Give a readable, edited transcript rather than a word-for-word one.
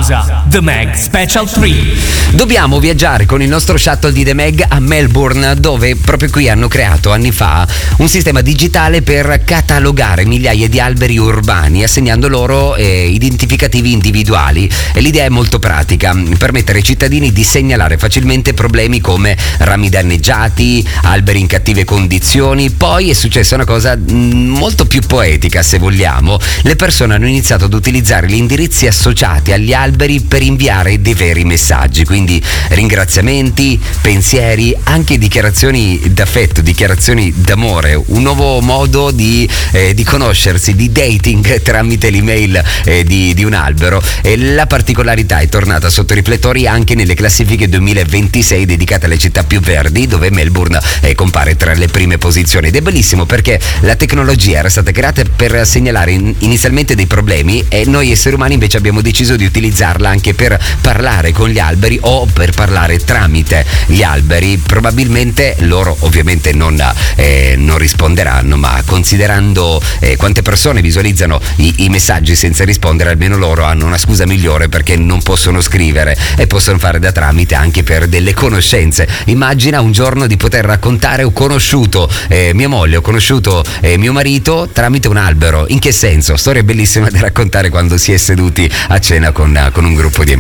Pausa. The Mag Special 3. Dobbiamo viaggiare con il nostro shuttle di The Mag a Melbourne, dove proprio qui hanno creato anni fa un sistema digitale per catalogare migliaia di alberi urbani, assegnando loro identificativi individuali. E l'idea è molto pratica: permettere ai cittadini di segnalare facilmente problemi come rami danneggiati, alberi in cattive condizioni. Poi è successa una cosa molto più poetica, se vogliamo. Le persone hanno iniziato ad utilizzare gli indirizzi associati agli alberi per inviare dei veri messaggi, quindi ringraziamenti, pensieri, anche dichiarazioni d'affetto, dichiarazioni d'amore, un nuovo modo di conoscersi, di dating tramite l'email di un albero. E la particolarità è tornata sotto i riflettori anche nelle classifiche 2026 dedicate alle città più verdi, dove Melbourne compare tra le prime posizioni. Ed è bellissimo perché la tecnologia era stata creata per segnalare inizialmente dei problemi, e noi esseri umani invece abbiamo deciso di utilizzarla anche per parlare con gli alberi o per parlare tramite gli alberi. Probabilmente loro ovviamente non risponderanno, ma considerando quante persone visualizzano i messaggi senza rispondere, almeno loro hanno una scusa migliore, perché non possono scrivere e possono fare da tramite anche per delle conoscenze. Immagina un giorno di poter raccontare: ho conosciuto mia moglie, ho conosciuto mio marito tramite un albero. In che senso? Storia bellissima da raccontare quando si è seduti a cena con un gruppo di